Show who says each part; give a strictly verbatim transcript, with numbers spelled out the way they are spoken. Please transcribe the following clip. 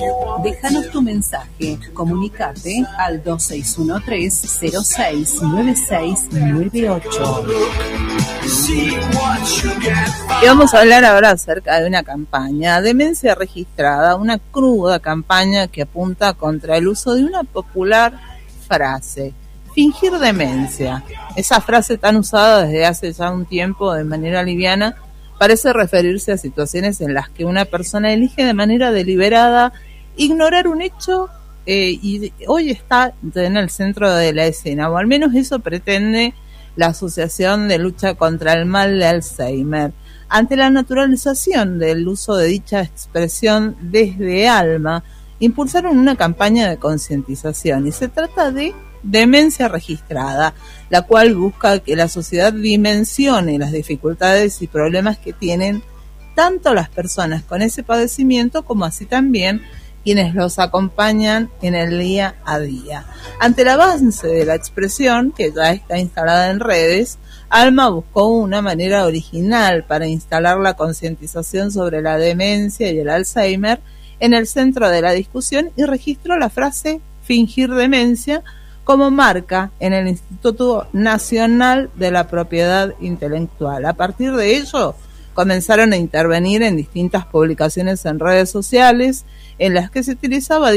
Speaker 1: Déjanos tu mensaje, comunicate al dos seis uno tres cero seis nueve seis nueve ocho.
Speaker 2: Y vamos a hablar ahora acerca de una campaña, Demencia Registrada, una cruda campaña que apunta contra el uso de una popular frase, fingir demencia. Esa frase tan usada desde hace ya un tiempo de manera liviana parece referirse a situaciones en las que una persona elige de manera deliberada ignorar un hecho eh, y hoy está en el centro de la escena, o al menos eso pretende la Asociación de Lucha contra el Mal de Alzheimer. Ante la naturalización del uso de dicha expresión desde Alma, impulsaron una campaña de concientización y se trata de Demencia Registrada, la cual busca que la sociedad dimensione las dificultades y problemas que tienen tanto las personas con ese padecimiento como así también quienes los acompañan en el día a día. Ante el avance de la expresión, que ya está instalada en redes, Alma buscó una manera original para instalar la concientización sobre la demencia y el Alzheimer en el centro de la discusión y registró la frase fingir demencia como marca en el Instituto Nacional de la Propiedad Intelectual. A partir de ello, comenzaron a intervenir en distintas publicaciones en redes sociales en las que se utilizaba